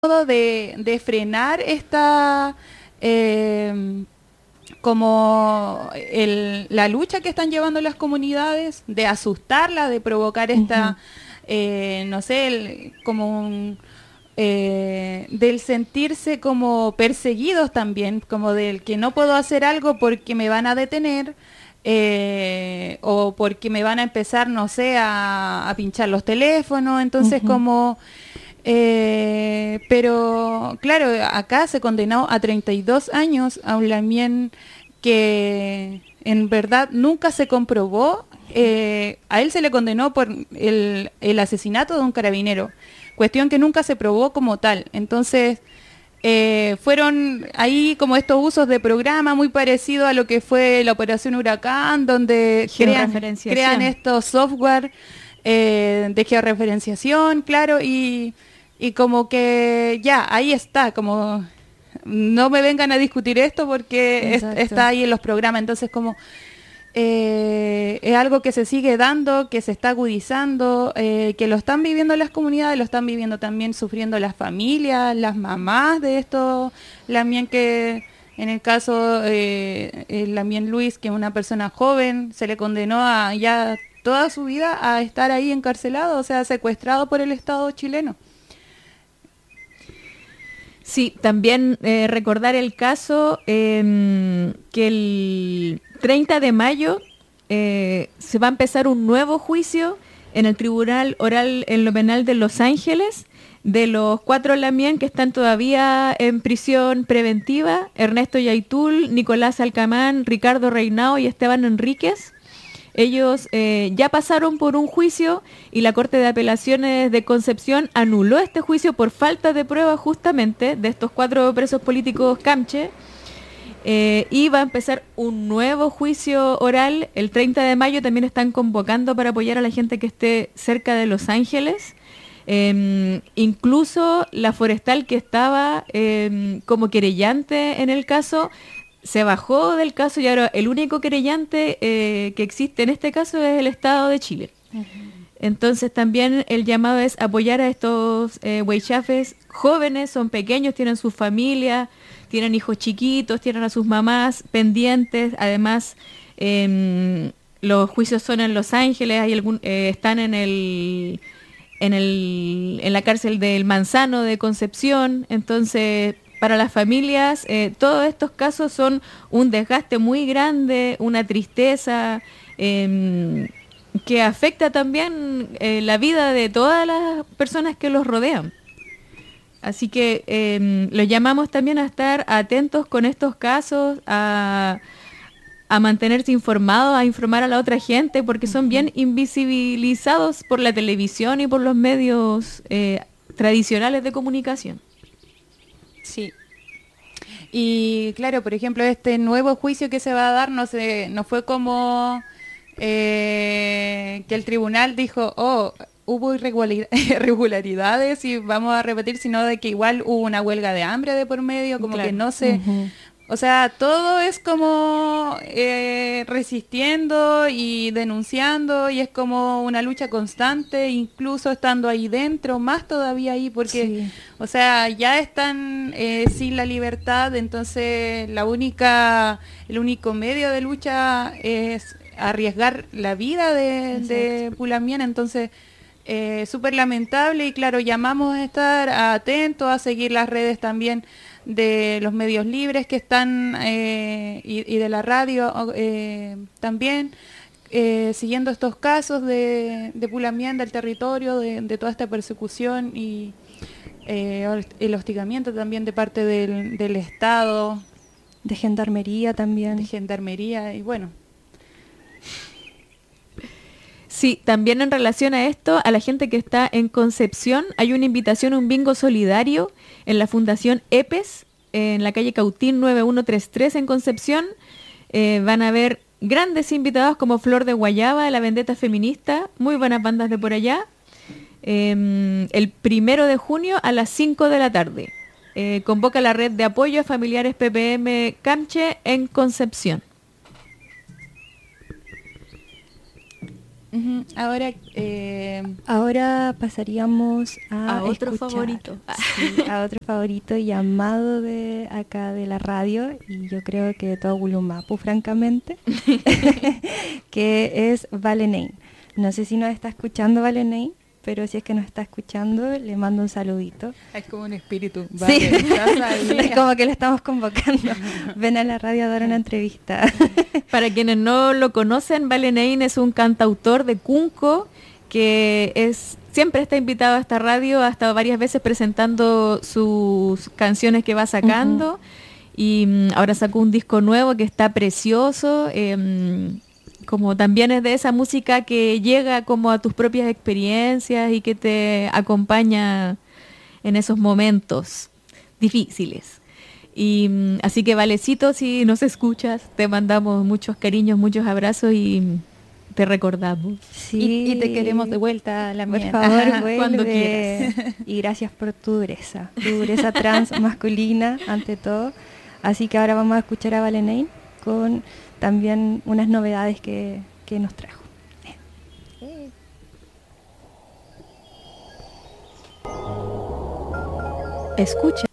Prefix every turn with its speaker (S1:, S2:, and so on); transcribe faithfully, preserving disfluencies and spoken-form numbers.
S1: de, de frenar esta eh, como el, la lucha que están llevando las comunidades, de asustarla, de provocar esta, uh-huh. eh, no sé, el, como un, eh, del sentirse como perseguidos también, como del que no puedo hacer algo porque me van a detener. Eh, o porque me van a empezar, no sé, a, a pinchar los teléfonos, entonces uh-huh. como... Eh, pero claro, acá se condenó a treinta y dos años a un lamien que en verdad nunca se comprobó. Eh, a él se le condenó por el, el asesinato de un carabinero, cuestión que nunca se probó como tal. Entonces eh, fueron ahí como estos usos de programa muy parecido a lo que fue la Operación Huracán, donde crean, crean estos software eh, de georreferenciación, claro, y Y como que ya, ahí está, como no me vengan a discutir esto porque es, está ahí en los programas. Entonces como eh, es algo que se sigue dando, que se está agudizando, eh, que lo están viviendo las comunidades, lo están viviendo también sufriendo las familias, las mamás de estos lamien que... En el caso, eh, el Lamien Luis, que es una persona joven, se le condenó a ya toda su vida a estar ahí encarcelado, o sea, secuestrado por el Estado chileno.
S2: Sí, también eh, recordar el caso eh, que el treinta de mayo eh, se va a empezar un nuevo juicio en el Tribunal Oral en lo Penal de Los Ángeles de los cuatro lamien que están todavía en prisión preventiva: Ernesto Yaitul, Nicolás Alcamán, Ricardo Reinao y Esteban Enríquez. Ellos eh, ya pasaron por un juicio y la Corte de Apelaciones de Concepción anuló este juicio por falta de prueba justamente de estos cuatro presos políticos camche. Eh, y va a empezar un nuevo juicio oral el treinta de mayo. También están convocando para apoyar a la gente que esté cerca de Los Ángeles. Eh, incluso la forestal que estaba eh, como querellante en el caso se bajó del caso y ahora el único querellante eh, que existe en este caso es el Estado de Chile. Uh-huh. Entonces también el llamado es apoyar a estos eh, huaychafes jóvenes, son pequeños, tienen sus familias, tienen hijos chiquitos, tienen a sus mamás pendientes. Además eh, los juicios son en Los Ángeles, hay algún, eh, están en el, en el en la cárcel del Manzano de Concepción. Entonces para las familias, eh, todos estos casos son un desgaste muy grande, una tristeza eh, que afecta también eh, la vida de todas las personas que los rodean. Así que eh, los llamamos también a estar atentos con estos casos, a, a mantenerse informados, a informar a la otra gente, porque son bien invisibilizados por la televisión y por los medios eh, tradicionales de comunicación.
S1: Sí. Y claro, por ejemplo, este nuevo juicio que se va a dar no se, no fue como eh, que el tribunal dijo, oh, hubo irregularidades y vamos a repetir, sino de que igual hubo una huelga de hambre de por medio, como claro. que no se... Uh-huh. O sea, todo es como eh, resistiendo y denunciando, y es como una lucha constante, incluso estando ahí dentro, más todavía ahí, porque, sí. o sea, ya están eh, sin la libertad. Entonces la única, el único medio de lucha es arriesgar la vida de, de Pulamien. Entonces, eh, súper lamentable, y claro, llamamos a estar atentos, a seguir las redes también de los medios libres que están eh, y, y de la radio eh, también eh, siguiendo estos casos de, de Pulamien, del territorio, de, de toda esta persecución y eh, el hostigamiento también de parte del, del Estado,
S3: de gendarmería también,
S1: de gendarmería y bueno.
S2: Sí, también en relación a esto, a la gente que está en Concepción, hay una invitación a un bingo solidario en la Fundación EPES, en la calle Cautín nueve uno tres tres en Concepción. Eh, van a haber grandes invitados como Flor de Guayaba, La Vendetta Feminista, muy buenas bandas de por allá. Eh, el primero de junio a las cinco de la tarde. Eh, convoca la red de apoyo a familiares P P M Camche en Concepción.
S1: Ujú. Ahora, eh,
S3: Ahora pasaríamos a,
S2: A otro
S3: escuchar,
S2: favorito.
S3: sí, a otro favorito llamado de acá de la radio, y yo creo que de todo Gulumapu, francamente, que es Valenein. No sé si nos está escuchando Valenein, pero si es que nos está escuchando, le mando un saludito.
S1: es como un espíritu.
S3: Sí,
S1: Vale, estás ahí.
S3: es como que le estamos convocando. Ven a la radio a dar una entrevista.
S2: Para quienes no lo conocen, Valenein es un cantautor de Cunco que es siempre está invitado a esta radio, ha estado varias veces presentando sus canciones que va sacando. Uh-huh. Y um, ahora sacó un disco nuevo que está precioso. Eh, como también es de esa música que llega como a tus propias experiencias y que te acompaña en esos momentos difíciles. Y así que Valecito, si nos escuchas, te mandamos muchos cariños, muchos abrazos y te recordamos.
S3: Sí.
S1: Y, y te queremos de vuelta a la
S3: Por
S1: mía.
S3: favor,
S1: Ajá,
S3: vuelve.
S1: cuando quieras.
S3: Y gracias por tu dureza, tu dureza trans masculina ante todo. Así que ahora vamos a escuchar a Valenein con también unas novedades que, que nos trajo.
S2: Escucha.